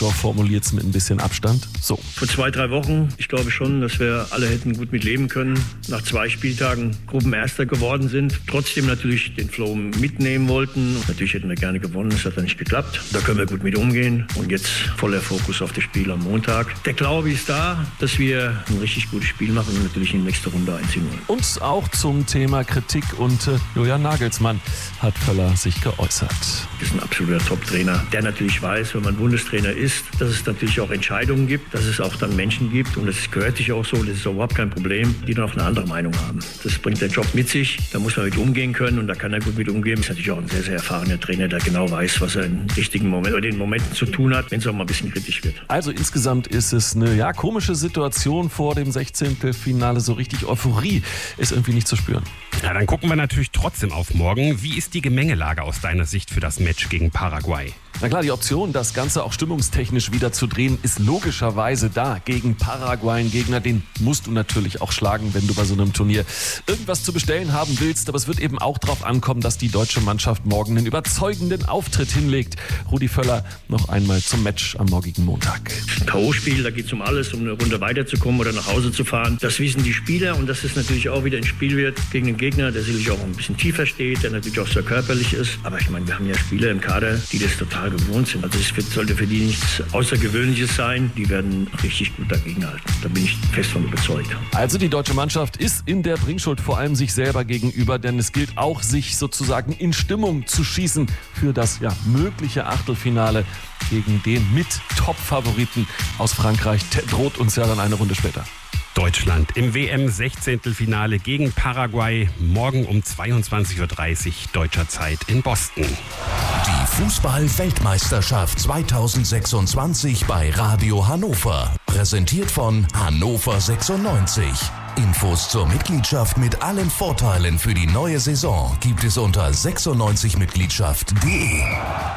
Direktor formuliert es mit ein bisschen Abstand so. Vor 2-3 Wochen, ich glaube schon, dass wir alle hätten gut mit leben können. Nach 2 Spieltagen Gruppenerster geworden sind. Trotzdem natürlich den Flow mitnehmen wollten. Natürlich hätten wir gerne gewonnen, das hat dann nicht geklappt. Da können wir gut mit umgehen. Und jetzt voller Fokus auf das Spiel am Montag. Der Glaube ist da, dass wir ein richtig gutes Spiel machen und natürlich in die nächste Runde einziehen wollen. Und auch zum Thema Kritik und Julian Nagelsmann hat Völler sich geäußert. Das ist ein absoluter Top-Trainer, der natürlich weiß, wenn man Bundestrainer ist, dass es natürlich auch Entscheidungen gibt, dass es auch dann Menschen gibt und das gehört sich auch so, das ist überhaupt kein Problem, die dann auch eine andere Meinung haben. Das bringt der Job mit sich, da muss man mit umgehen können und da kann er gut mit umgehen. Ist natürlich auch ein sehr, sehr erfahrener Trainer, der genau weiß, was er im richtigen Moment oder den Momenten zu tun hat, wenn es auch mal ein bisschen kritisch wird. Also insgesamt ist es eine komische Situation vor dem 16. Finale. So richtig Euphorie ist irgendwie nicht zu spüren. Ja, dann gucken wir natürlich trotzdem auf morgen. Wie ist die Gemengelage aus deiner Sicht für das Match gegen Paraguay? Na klar, die Option, das Ganze auch stimmungstechnisch wieder zu drehen, ist logischerweise da. Gegen Paraguay, einen Gegner, den musst du natürlich auch schlagen, wenn du bei so einem Turnier irgendwas zu bestellen haben willst. Aber es wird eben auch darauf ankommen, dass die deutsche Mannschaft morgen einen überzeugenden Auftritt hinlegt. Rudi Völler noch einmal zum Match am morgigen Montag. K.O.-Spiel, da geht es um alles, um eine Runde weiterzukommen oder nach Hause zu fahren. Das wissen die Spieler und dass es natürlich auch wieder ein Spiel wird gegen einen Gegner, der sicherlich auch ein bisschen tiefer steht, der natürlich auch sehr körperlich ist. Aber ich meine, wir haben ja Spieler im Kader, die das total gewohnt sind. Also es sollte für die nichts Außergewöhnliches sein. Die werden richtig gut dagegenhalten. Da bin ich fest von überzeugt. Also die deutsche Mannschaft ist in der Bringschuld vor allem sich selber gegenüber, denn es gilt auch, sich sozusagen in Stimmung zu schießen für das mögliche Achtelfinale gegen den mit Top-Favoriten aus Frankreich. Der droht uns ja dann eine Runde später. Deutschland im WM-16. gegen Paraguay. Morgen um 22.30 Uhr deutscher Zeit in Boston. Die Fußball-Weltmeisterschaft 2026 bei Radio Hannover. Präsentiert von Hannover 96. Infos zur Mitgliedschaft mit allen Vorteilen für die neue Saison gibt es unter 96mitgliedschaft.de.